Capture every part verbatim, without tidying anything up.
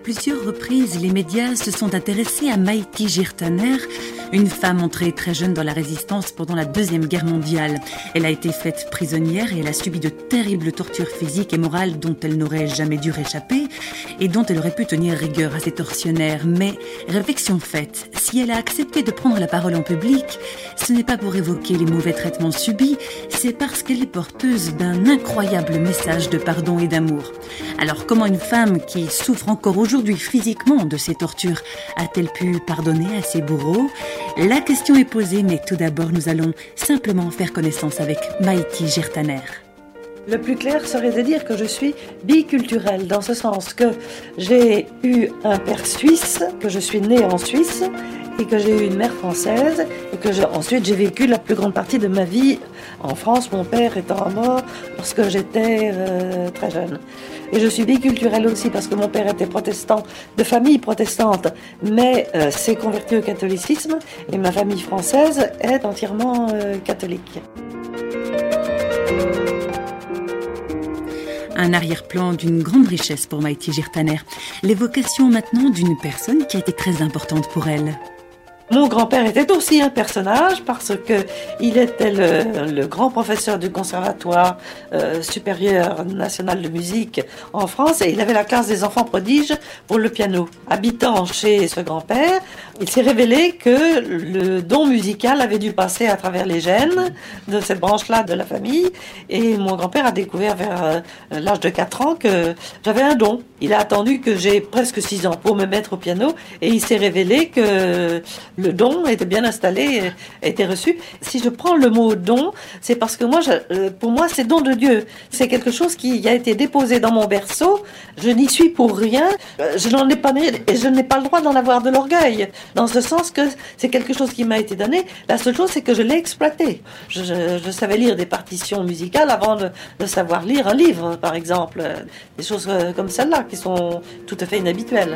Plusieurs reprises, les médias se sont intéressés à Maïti Jirtaner, une femme entrée très jeune dans la résistance pendant la Deuxième Guerre mondiale. Elle a été faite prisonnière et elle a subi de terribles tortures physiques et morales dont elle n'aurait jamais dû réchapper et dont elle aurait pu tenir rigueur à ses tortionnaires. Mais, réflexion faite, si elle a accepté de prendre la parole en public, ce n'est pas pour évoquer les mauvais traitements subis, c'est parce qu'elle est porteuse d'un incroyable message de pardon et d'amour. Alors comment une femme qui souffre encore aujourd'hui physiquement de ces tortures a-t-elle pu pardonner à ses bourreaux ? La question est posée, mais tout d'abord nous allons simplement faire connaissance avec Maïti Jirtaner. Le plus clair serait de dire que je suis biculturelle, dans ce sens que j'ai eu un père suisse, que je suis née en Suisse, et que j'ai eu une mère française, et que je, ensuite j'ai vécu la plus grande partie de ma vie en France, mon père étant mort lorsque j'étais euh, très jeune. Et je suis biculturelle aussi parce que mon père était protestant, de famille protestante, mais euh, s'est converti au catholicisme, et ma famille française est entièrement euh, catholique. Un arrière-plan d'une grande richesse pour Maïti Jirtaner. L'évocation maintenant d'une personne qui a été très importante pour elle. Mon grand-père était aussi un personnage parce que il était le, le grand professeur du conservatoire euh, supérieur national de musique en France et il avait la classe des enfants prodiges pour le piano. Habitant chez ce grand-père, il s'est révélé que le don musical avait dû passer à travers les gènes de cette branche-là de la famille et mon grand-père a découvert vers euh, l'âge de quatre ans que j'avais un don. Il a attendu que j'ai presque six ans pour me mettre au piano et il s'est révélé que le don était bien installé, était reçu. Si je prends le mot don, c'est parce que moi, je, pour moi, c'est don de Dieu. C'est quelque chose qui a été déposé dans mon berceau. Je n'y suis pour rien. Je n'en ai pas né et je n'ai pas le droit d'en avoir de l'orgueil. Dans ce sens que c'est quelque chose qui m'a été donné. La seule chose, c'est que je l'ai exploité. Je, je, je savais lire des partitions musicales avant de, de savoir lire un livre, par exemple. Des choses comme celle-là qui sont tout à fait inhabituelles.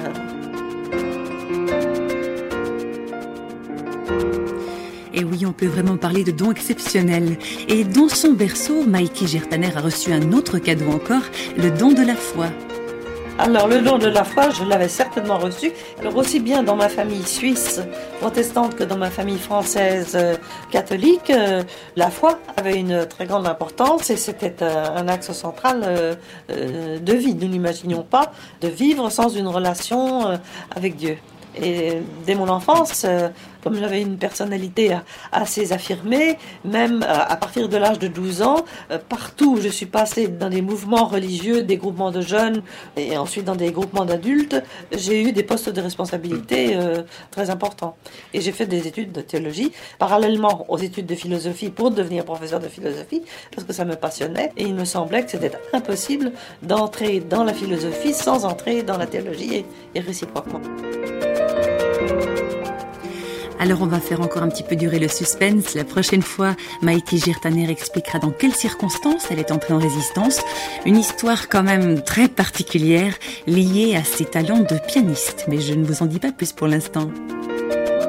Et oui, on peut vraiment parler de dons exceptionnels. Et dans son berceau, Maïti Jirtaner a reçu un autre cadeau encore, le don de la foi. Alors, le don de la foi, je l'avais certainement reçu. Alors, aussi bien dans ma famille suisse protestante que dans ma famille française euh, catholique, euh, la foi avait une très grande importance et c'était euh, un axe central euh, euh, de vie. Nous n'imaginions pas de vivre sans une relation euh, avec Dieu. Et dès mon enfance, euh, comme j'avais une personnalité assez affirmée, même à partir de l'âge de douze ans, euh, partout où je suis passée dans des mouvements religieux, des groupements de jeunes et ensuite dans des groupements d'adultes, j'ai eu des postes de responsabilité euh, très importants. Et j'ai fait des études de théologie, parallèlement aux études de philosophie pour devenir professeur de philosophie, parce que ça me passionnait. Et il me semblait que c'était impossible d'entrer dans la philosophie sans entrer dans la théologie et, et réciproquement. Alors on va faire encore un petit peu durer le suspense. La prochaine fois, Maïti Jirtaner expliquera dans quelles circonstances elle est entrée en résistance. Une histoire quand même très particulière, liée à ses talents de pianiste. Mais je ne vous en dis pas plus pour l'instant.